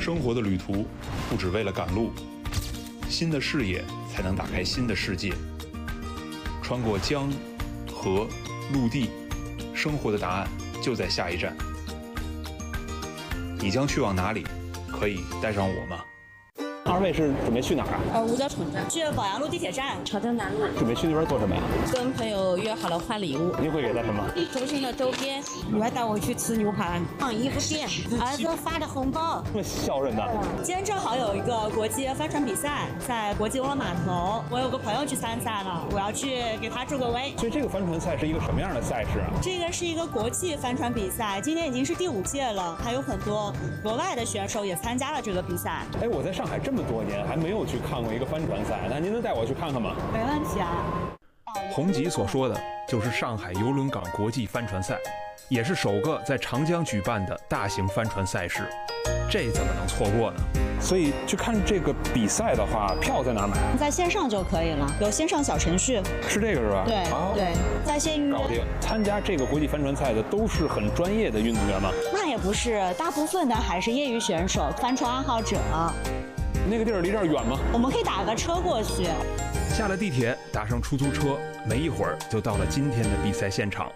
生活的旅途不只为了赶路，新的视野才能打开新的世界。穿过江、河、陆地，生活的答案就在下一站。你将去往哪里？可以带上我吗？ 二位是准备去哪儿啊？ 五角场站，去宝阳路地铁站，朝江南路。 准备去那边做什么呀？ 跟朋友约好了换礼物。 你会给他什么？ 周星的周边，你还带我去吃牛排，逛衣服店，儿子发的红包。 这么孝顺的。 今天正好有一个国际帆船比赛，在国际游轮码头，我有个朋友去参赛了，我要去给他助个威。 所以这个帆船赛是一个什么样的赛事啊？ 这个是一个国际帆船比赛，今年已经是第5届了，还有很多国外的选手也参加了这个比赛。 哎，我在上海这么多年还没有去看过一个帆船赛，那您能带我去看看吗？ 没问题啊。 洪吉所说的就是上海邮轮港国际帆船赛，也是首个在长江举办的大型帆船赛事，这怎么能错过呢？ 所以去看这个比赛的话，票在哪儿买？ 在线上就可以了，有线上小程序。 是这个是吧？ 对、对，在线预约。 搞定。参加这个国际帆船赛的都是很专业的运动员吗？ 那也不是，大部分的还是业余选手、帆船爱好者。 那个地儿离这儿远吗？ 我们可以打个车过去。 下了地铁，打上出租车，没一会儿就到了今天的比赛现场。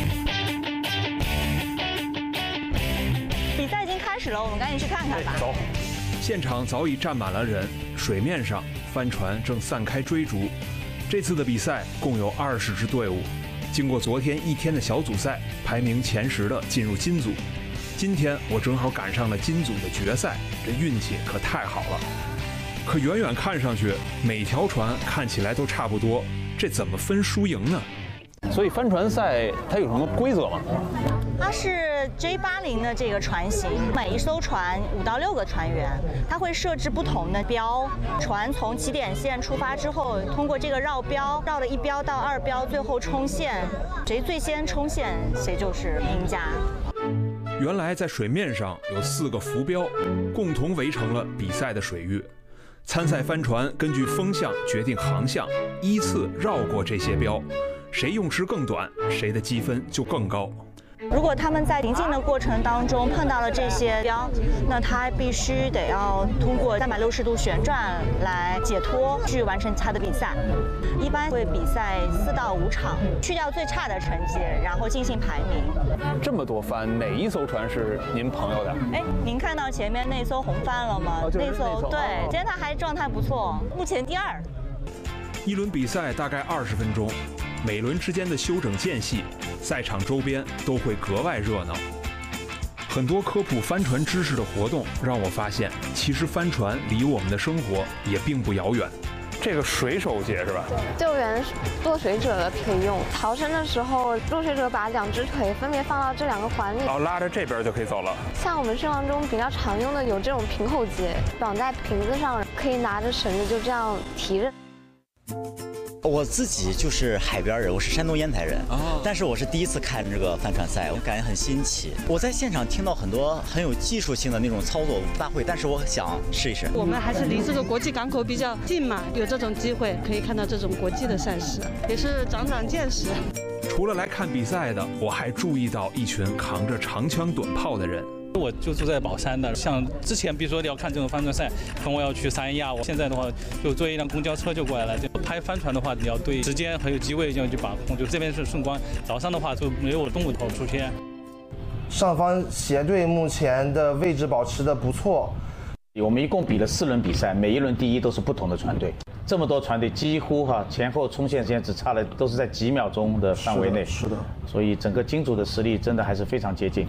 比赛已经开始了，我们赶紧去看看吧。 走。 现场早已站满了人，水面上帆船正散开追逐。这次的比赛共有20支队伍，经过昨天1天的小组赛，排名前10的进入金组。今天我正好赶上了金组的决赛，这运气可太好了。可远远看上去，每条船看起来都差不多，这怎么分输赢呢？ 所以帆船赛它有什么规则吗？ 它是 J80的这个船型，每一艘船5到6个船员，它会设置不同的标。船从起点线出发之后，通过这个绕标，绕了1标到2标，最后冲线，谁最先冲线，谁就是赢家。 原来在水面上有4个浮标，共同围成了比赛的水域。参赛帆船根据风向决定航向，依次绕过这些标，谁用时更短，谁的积分就更高。 如果他们在行进的过程当中碰到了这些标，那他必须得要通过360度旋转来解脱，去完成他的比赛。一般会比赛4到5场，去掉最差的成绩，然后进行排名。 这么多帆，哪一艘船是您朋友的？ 哎，您看到前面那艘红帆了吗？ 就是那艘。 对，今天他还状态不错，目前第2。 一轮比赛大概20分钟，每轮之间的休整间隙，赛场周边都会格外热闹。很多科普帆船知识的活动让我发现，其实帆船离我们的生活也并不遥远。 这个水手节是吧？ 救援落水者的可以用，逃生的时候，落水者把2只腿分别放到这2个环里， 然后拉着这边就可以走了。 像我们生活中比较常用的有这种平口节，绑在瓶子上，可以拿着绳子就这样提着。 我自己就是海边人，我是山东烟台人，但是我是第一次看这个帆船赛，我感觉很新奇。我在现场听到很多很有技术性的那种操作，我不大会，但是我想试一试。 我们还是离这个国际港口比较近嘛，有这种机会可以看到这种国际的赛事，也是长长见识。 除了来看比赛的，我还注意到一群扛着长枪短炮的人。 我就住在宝山的，像之前比如说你要看这种帆船赛，跟我要去三亚，我现在的话就坐一辆公交车就过来了。就拍帆船的话，你要对时间还有机位这样去把控。就这边是顺光，早上的话就没有中午头出现。 上方协队目前的位置保持得不错。 我们一共比了4轮比赛，每一轮第一都是不同的船队。这么多船队几乎前后冲线时间只差了，都是在几秒钟的范围内。 是的。 所以整个金组的实力真的还是非常接近。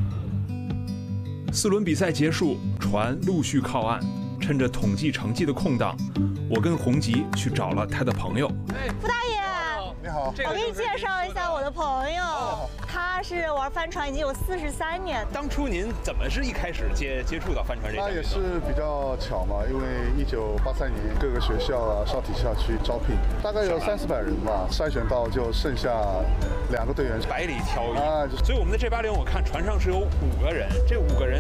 4轮比赛结束，船陆续靠岸。趁着统计成绩的空档，我跟洪吉去找了他的朋友。 傅大爷， 你好， 我给你介绍一下我的朋友，他是玩帆船已经有43年。 当初您怎么是一开始接触到帆船这个？ 那也是比较巧嘛，因为1983年各个学校啊、少体校区招聘，大概有300-400人吧，筛选到就剩下2个队员， 百里挑一啊。 所以我们的J80，我看船上是有5个人，这5个人我们是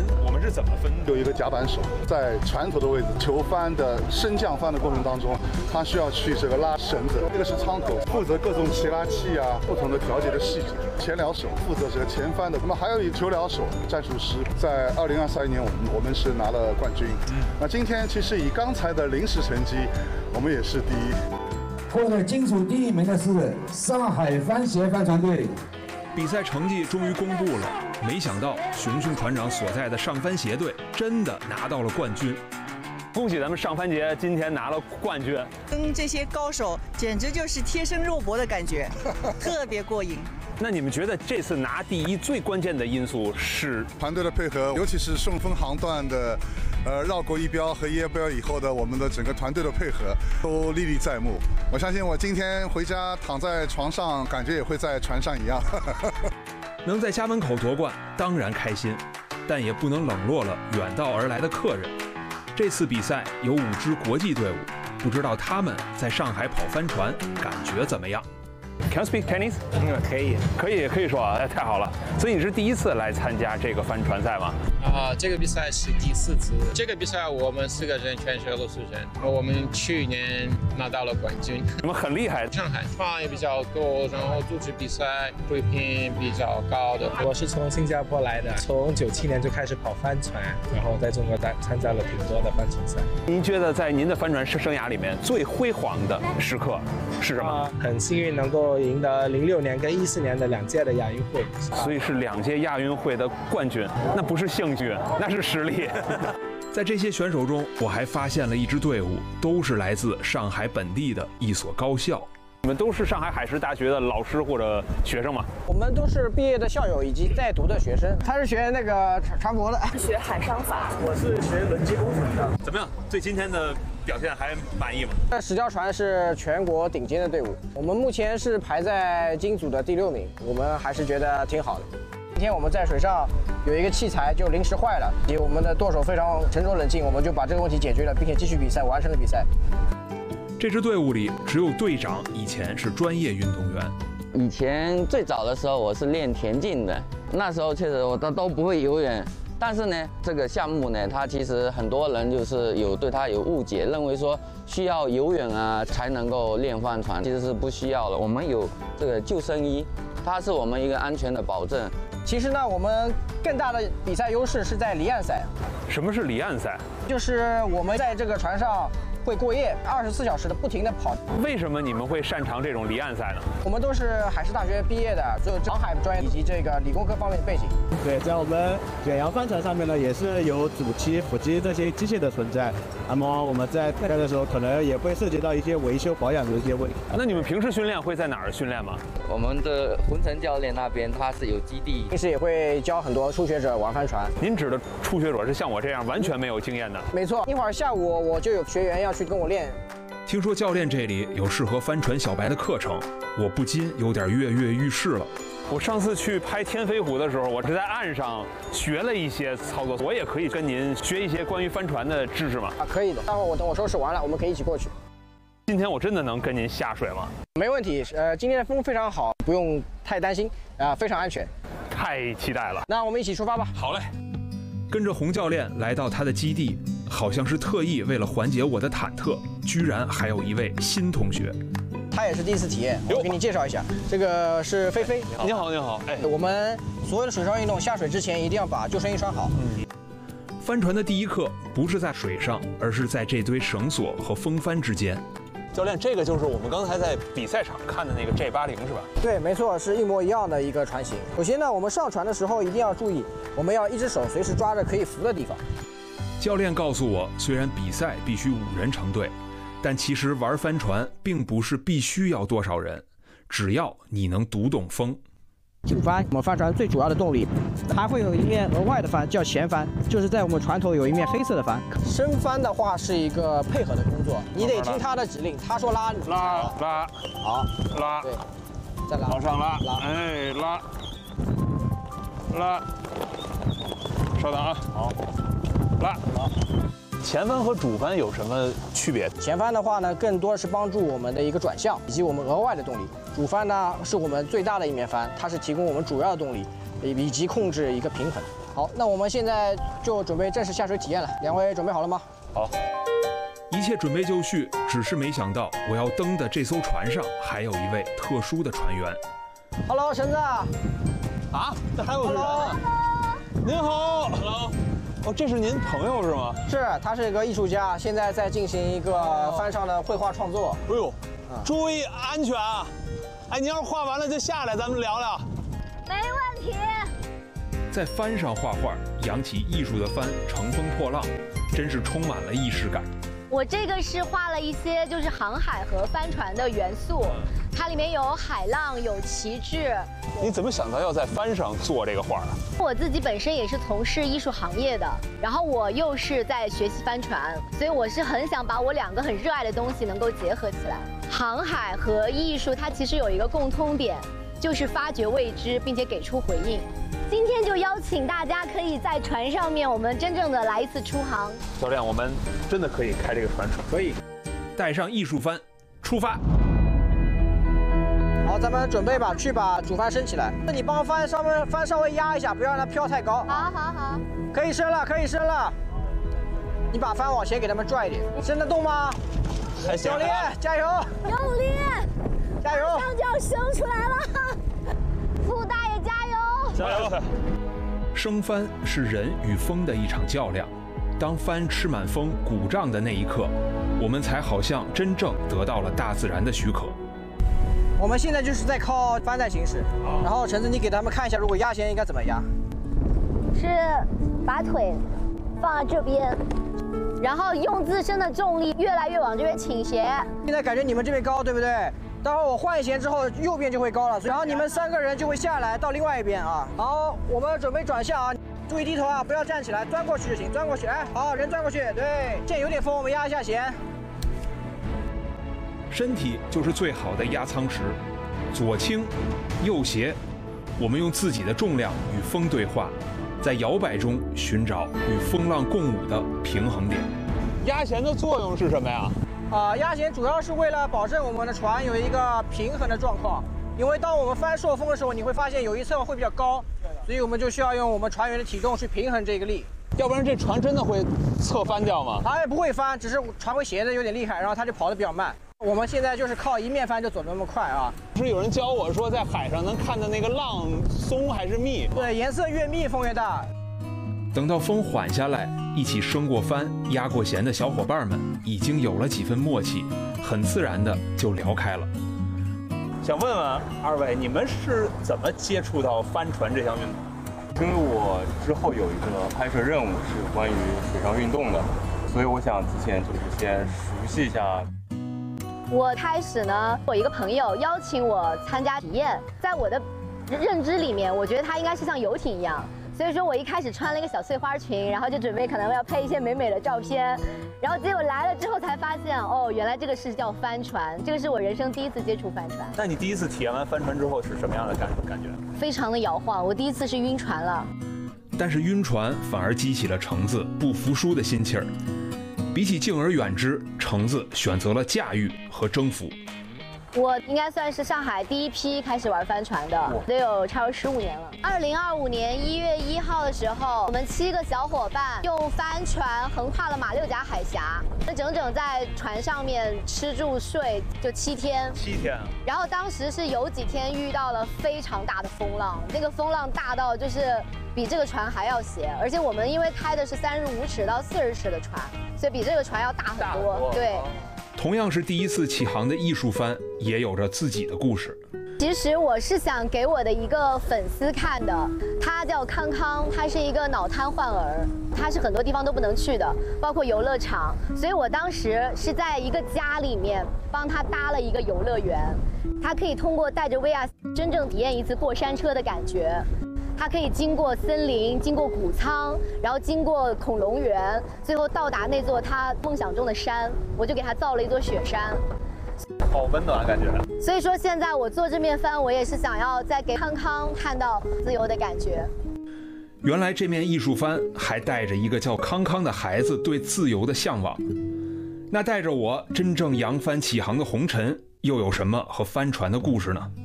是怎么分？ 有一个甲板手在船头的位置，球帆的升降帆的过程当中，他需要去这个拉绳子，这个是舱口，负责各种齐拉器啊，不同的调节的细节。前僚手负责这个前帆的，那么还有一个球僚手战术师，在2023年我们是拿了冠军。那今天其实以刚才的临时成绩，我们也是第一。 获得金组第1名的是上海帆协帆船队。 比赛成绩终于公布了，没想到熊熊团长所在的上帆协队真的拿到了冠军。 恭喜咱们上帆节今天拿了冠军， 跟这些高手简直就是贴身肉搏的感觉，特别过瘾。 那你们觉得这次拿第1最关键的因素是团队的配合，尤其是顺风航段的，绕过一标和一标以后的我们的整个团队的配合都历历在目。我相信我今天回家躺在床上，感觉也会在船上一样。 能在家门口夺冠当然开心，但也不能冷落了远道而来的客人。这次比赛有5支国际队伍，不知道他们在上海跑帆船感觉怎么样。 Can you speak Chinese？ 可以说，哎，太好了。所以你是第1次来参加这个帆船赛吗？ 这个比赛是第4次。这个比赛我们4个人全是俄罗斯人，我们去年拿到了冠军。 你们很厉害。 上海船也比较多，然后组织比赛水平比较高的。 我是从新加坡来的，从97年就开始跑帆船，然后在中国参加了挺多的帆船赛。 您觉得在您的帆船生涯里面最辉煌的时刻是什么？ 很幸运能够赢得06年跟14年的2届的亚运会， 所以是2届亚运会的冠军，那不是幸运，那是实力。 在这些选手中，我还发现了一支队伍，都是来自上海本地的一所高校。 你们都是上海海事大学的老师或者学生吗？ 我们都是毕业的校友以及在读的学生。他是学那个船舶的， 学海商法。 我是学轮机工程的。 怎么样？对今天的表现还满意吗？ 这10条船是全国顶尖的队伍，我们目前是排在金组的第6名，我们还是觉得挺好的。今天我们在水上有一个器材就临时坏了，以及我们的舵手非常沉着冷静，我们就把这个问题解决了，并且继续比赛，完成了比赛。 这支队伍里只有队长以前是专业运动员。 以前最早的时候我是练田径的，那时候确实我都不会游泳。但是呢，这个项目呢，它其实很多人就是对它有误解，认为说需要游泳啊才能够练帆船，其实是不需要的。我们有这个救生衣，它是我们一个安全的保证。 其实呢，我们更大的比赛优势是在离岸赛。 什么是离岸赛？就是我们在这个船上会过夜，24小时的不停的跑。 为什么你们会擅长这种离岸赛呢？ 我们都是海事大学毕业的，就航海专业以及这个理工科方面的背景。 对，在我们远洋帆船上面呢，也是有主机、辅机这些机械的存在。那么我们在开的时候，可能也会涉及到一些维修保养的一些问题。 那你们平时训练会在哪儿训练吗？ 我们的浑成教练那边他是有基地， 平时也会教很多初学者玩帆船。 您指的初学者是像我这样完全没有经验的？ 没错，一会儿下午我就有学员要去跟我练。 听说教练这里有适合帆船小白的课程，我不禁有点跃跃欲试了。 我上次去拍天飞湖的时候，我是在岸上学了一些操作，我也可以跟您学一些关于帆船的知识吗？ 可以的，待会儿等我收拾完了，我们可以一起过去。 今天我真的能跟您下水吗？ 没问题，今天的风非常好，不用太担心，非常安全。 太期待了， 那我们一起出发吧。 好嘞。 跟着洪教练来到他的基地，好像是特意为了缓解我的忐忑，居然还有一位新同学。 他也是第1次体验，我给你介绍一下，这个是菲菲。 你好，你好。 哎，我们所有的水上运动下水之前一定要把救生衣穿好。 帆船的第一课不是在水上，而是在这堆绳索和风帆之间。 教练，这个就是我们刚才在比赛场看的那个 J80是吧？ 对，没错，是一模一样的一个船型。首先呢，我们上船的时候一定要注意，我们要一只手随时抓着可以扶的地方。 教练告诉我，虽然比赛必须5人成队，但其实玩帆船并不是必须要多少人，只要你能读懂风。 主帆，我们帆船最主要的动力，还会有一面额外的帆叫前帆，就是在我们船头有一面黑色的帆。升帆的话是一个配合的工作，你得听他的指令，他说拉， 拉， 好， 拉， 对，再拉， 往上拉，哎，拉，稍等啊，好，拉，好。前帆和主帆有什么区别？ 前帆的话呢，更多是帮助我们的一个转向以及我们额外的动力。主帆呢是我们最大的一面帆，它是提供我们主要的动力，以及控制一个平衡。 好，那我们现在就准备正式下水体验了。两位准备好了吗？ 好。 一切准备就绪，只是没想到我要登的这艘船上还有一位特殊的船员。 Hello， 橙子。 啊，这还有人啊！您好 ，Hello。哦，这是您朋友是吗？ 是，他是一个艺术家，现在在进行一个帆上的绘画创作。 哎呦，注意安全啊！哎，您要是画完了就下来，咱们聊聊。 没问题。 在帆上画画，扬起艺术的帆乘风破浪，真是充满了仪式感。 我这个是画了一些就是航海和帆船的元素，它里面有海浪，有旗帜。 你怎么想到要在帆上做这个画啊？ 我自己本身也是从事艺术行业的，然后我又是在学习帆船，所以我是很想把我两个很热爱的东西能够结合起来。航海和艺术它其实有一个共通点，就是发掘未知，并且给出回应。今天就邀请大家可以在船上面，我们真正的来一次出航。 教练，我们真的可以开这个船出？ 可以。 带上艺术帆，出发。 好，咱们准备吧，去把主帆升起来。那你帮帆稍微压一下，不要让它飘太高。 好好好。 可以升了，可以升了。你把帆往前给他们拽一点，升得动吗？ 还行。 教练，加油！ 用力！ 加油！ 马上就要升出来了。傅大爷加油！ 加油！ 升帆是人与风的一场较量，当帆吃满风鼓胀的那一刻，我们才好像真正得到了大自然的许可。 我们现在就是在靠帆在行驶，然后橙子，你给他们看一下，如果压弦应该怎么压？ 是把腿放在这边，然后用自身的重力越来越往这边倾斜。 现在感觉你们这边高，对不对？待会儿我换弦之后，右边就会高了，然后你们3个人就会下来到另外一边啊。好，我们准备转向啊，注意低头啊，不要站起来，钻过去就行，钻过去。哎，好，人钻过去，对。现在有点风，我们压一下弦。 身体就是最好的压舱石，左倾，右斜，我们用自己的重量与风对话，在摇摆中寻找与风浪共舞的平衡点。 压弦的作用是什么呀？ 压弦主要是为了保证我们的船有一个平衡的状况，因为当我们帆受风的时候，你会发现有一侧会比较高，所以我们就需要用我们船员的体重去平衡这个力， 要不然这船真的会侧翻掉吗？ 它也不会翻，只是船会斜的有点厉害，然后它就跑得比较慢。我们现在就是靠一面帆就走得那么快啊！ 不是有人教我说，在海上能看到那个浪松还是密？ 对，颜色越密风越大。 等到风缓下来，一起升过帆、压过弦的小伙伴们已经有了几分默契，很自然的就聊开了。 想问问二位，你们是怎么接触到帆船这项运动？ 因为我之后有一个拍摄任务是关于水上运动的，所以我想之前就是先熟悉一下。 我开始呢，我一个朋友邀请我参加体验，在我的认知里面，我觉得它应该是像游艇一样。所以说我一开始穿了一个小碎花裙，然后就准备可能要拍一些美美的照片，然后结果来了之后才发现，哦，原来这个是叫帆船，这个是我人生第一次接触帆船。 那你第一次体验完帆船之后是什么样的感觉？ 非常的摇晃，我第一次是晕船了。 但是晕船反而激起了橙子不服输的心气儿。比起敬而远之，橙子选择了驾驭和征服。 我应该算是上海第一批开始玩帆船的，得有差不多15年了。2025年1月1号的时候，我们7个小伙伴用帆船横跨了马六甲海峡，整整在船上面吃住睡就7天。 7天。 然后当时是有几天遇到了非常大的风浪，那个风浪大到就是比这个船还要斜，而且我们因为开的是35尺到40尺的船，所以比这个船要大很多。对。 同样是第一次起航的艺术帆，也有着自己的故事。 其实我是想给我的一个粉丝看的，他叫康康，他是一个脑瘫患儿，他是很多地方都不能去的，包括游乐场。所以我当时是在一个家里面帮他搭了一个游乐园，他可以通过带着 VR 真正体验一次过山车的感觉。它可以经过森林，经过谷仓，然后经过恐龙园，最后到达那座他梦想中的山。我就给他造了一座雪山， 好温暖感觉。 所以说现在我做这面帆，我也是想要再给康康看到自由的感觉。 原来这面艺术帆还带着一个叫康康的孩子对自由的向往。那带着我真正扬帆起航的红尘，又有什么和帆船的故事呢？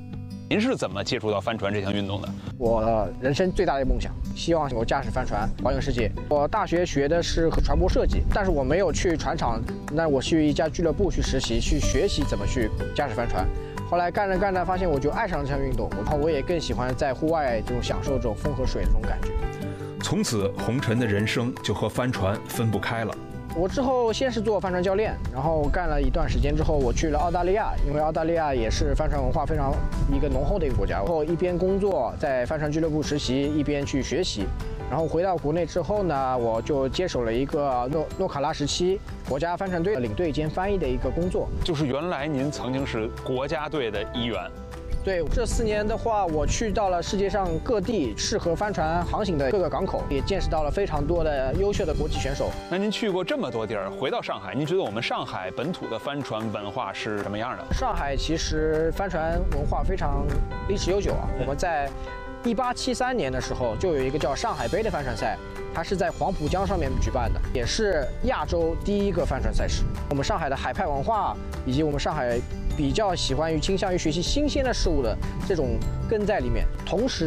您是怎么接触到帆船这项运动的？ 我人生最大的梦想，希望我驾驶帆船环游世界。我大学学的是船舶设计，但是我没有去船厂，那我去一家俱乐部去实习，去学习怎么去驾驶帆船。后来干着发现我就爱上了这项运动，然后我也更喜欢在户外这种享受这种风和水的这种感觉。 从此，洪晨的人生就和帆船分不开了。 我之后先是做帆船教练，然后干了一段时间之后，我去了澳大利亚，因为澳大利亚也是帆船文化非常一个浓厚的一个国家。然后一边工作在帆船俱乐部实习，一边去学习。然后回到国内之后呢，我就接手了一个诺卡拉17国家帆船队的领队兼翻译的一个工作。 就是原来您曾经是国家队的一员。 对，这4年的话，我去到了世界上各地适合帆船航行的各个港口，也见识到了非常多的优秀的国际选手。 那您去过这么多地儿，回到上海，您觉得我们上海本土的帆船文化是什么样的？ 上海其实帆船文化非常历史悠久啊。我们在1873年的时候就有一个叫上海杯的帆船赛，它是在黄浦江上面举办的，也是亚洲第一个帆船赛事。我们上海的海派文化以及我们上海比较倾向于学习新鲜的事物的这种根在里面，同时